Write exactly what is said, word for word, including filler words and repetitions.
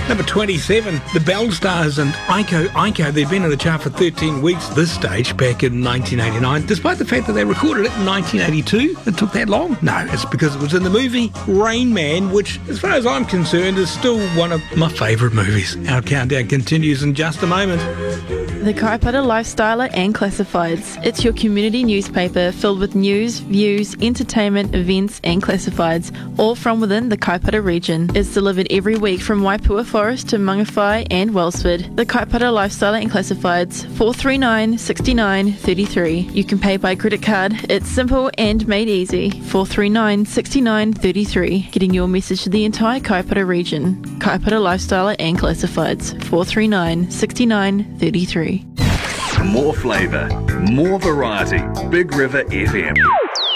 Number twenty-seven, the Bellstars and Iko Iko. They've been in the chart for thirteen weeks at this stage back in nineteen eighty-nine. Despite the fact that they recorded it in nineteen eighty-two, it took that long? No, it's because it was in the movie Rain Man, which, as far as I'm concerned, is still one of my favourite movies. Our countdown continues in just a moment. The Kaipara Lifestyler and Classifieds. It's your community newspaper filled with news, views, entertainment, events and classifieds, all from within the Kaipara region. It's delivered every week from Waipua Forest to Mangawhai and Wellsford. The Kaipara Lifestyler and Classifieds, four three nine, six nine three three. You can pay by credit card. It's simple and made easy. four three nine, six nine three three. Getting your message to the entire Kaipara region. Kaipara Lifestyler and Classifieds, four three nine, six nine three three. More flavour, more variety. Big River F M.